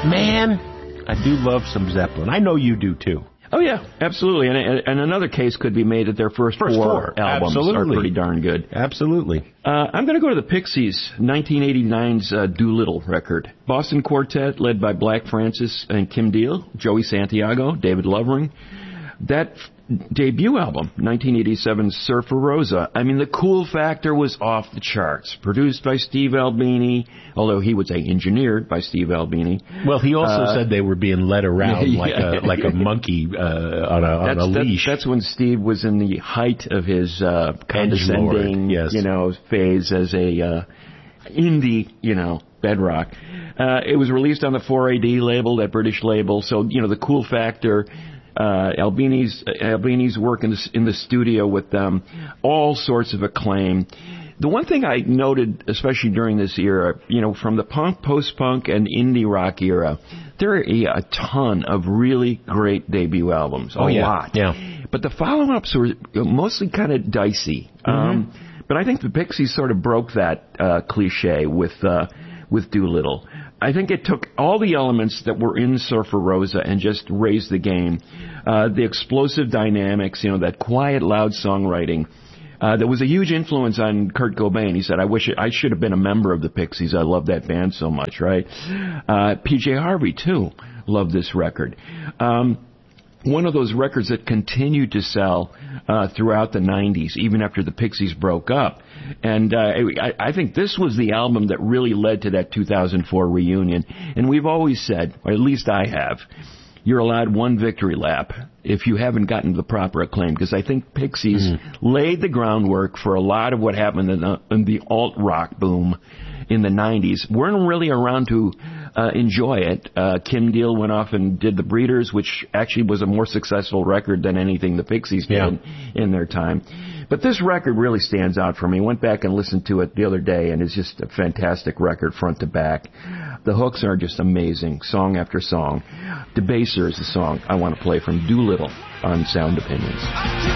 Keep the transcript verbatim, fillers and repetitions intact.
man, I do love some Zeppelin. I know you do, too. Oh, yeah, absolutely. And, and another case could be made that their first, first four, four albums absolutely. are pretty darn good. Absolutely. Uh, I'm going to go to the Pixies, nineteen eighty-nine's uh, Doolittle record. Boston Quartet, led by Black Francis and Kim Deal, Joey Santiago, David Lovering. That f- debut album, nineteen eighty-seven's Surfer Rosa. I mean, the cool factor was off the charts. Produced by Steve Albini, although he would say engineered by Steve Albini. Well, he also uh, said they were being led around yeah. like a like a monkey uh, on a on that's, a leash. That, that's when Steve was in the height of his uh, condescending, yes. you know, phase as a uh, indie, you know, bedrock. Uh, it was released on the four A D label, that British label. So, you know, the cool factor. Uh, Albini's, Albini's work in the, in the studio with them, all sorts of acclaim. The one thing I noted, especially during this era, you know, from the punk, post-punk, and indie rock era, there are a, a ton of really great debut albums. A oh, yeah. lot. Yeah. But the follow-ups were mostly kind of dicey. Mm-hmm. Um, but I think the Pixies sort of broke that uh, cliche with uh, with Doolittle. I think it took all the elements that were in Surfer Rosa and just raised the game. Uh, the explosive dynamics, you know, that quiet, loud songwriting. Uh, there was a huge influence on Kurt Cobain. He said, I wish I should have been a member of the Pixies. I love that band so much, right? Uh, P J Harvey, too, loved this record. Um, one of those records that continued to sell uh, throughout the nineties, even after the Pixies broke up. And uh, I, I think this was the album that really led to that two thousand four reunion. And we've always said, or at least I have, you're allowed one victory lap if you haven't gotten the proper acclaim. Because I think Pixies mm-hmm. laid the groundwork for a lot of what happened in the, in the alt-rock boom in the nineties. Weren't really around to uh, enjoy it. Uh, Kim Deal went off and did The Breeders, which actually was a more successful record than anything the Pixies did yeah. in their time. But this record really stands out for me. Went back and listened to it the other day, and it's just a fantastic record front to back. The hooks are just amazing, song after song. Debaser is the song I want to play from Doolittle on Sound Opinions.